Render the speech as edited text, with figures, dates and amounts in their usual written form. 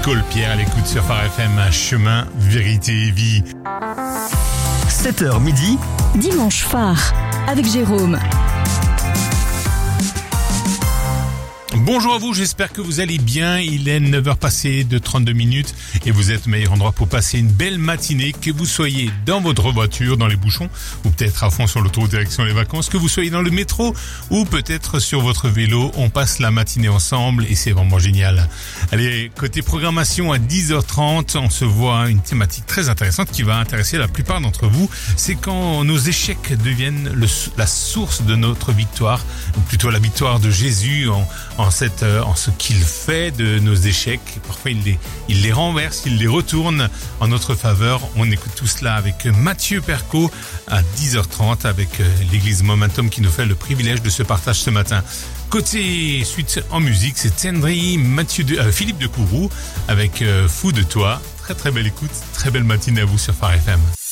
Nicole Pierre à l'écoute sur Phare FM, chemin, vérité, vie. 7h midi, Dimanche Phare avec Jérôme. Bonjour à vous, j'espère que vous allez bien. Il est 9h passées de 32 minutes et vous êtes au meilleur endroit pour passer une belle matinée, que vous soyez dans votre voiture, dans les bouchons, ou peut-être à fond sur l'autoroute direction les vacances, que vous soyez dans le métro ou peut-être sur votre vélo. On passe la matinée ensemble et c'est vraiment génial. Allez, côté programmation à 10h30, on se voit une thématique très intéressante qui va intéresser la plupart d'entre vous. C'est quand nos échecs deviennent la source de notre victoire, ou plutôt la victoire de Jésus en ce qu'il fait de nos échecs. Parfois il les renverse, il les retourne en notre faveur. On écoute tout cela avec Mathieu Percot à 10h30 avec l'église Momentum qui nous fait le privilège de ce partage ce matin. Côté suite en musique, c'est Tendry, Philippe de Courroux avec Fou de toi. Très très belle écoute, très belle matinée à vous sur Phare FM.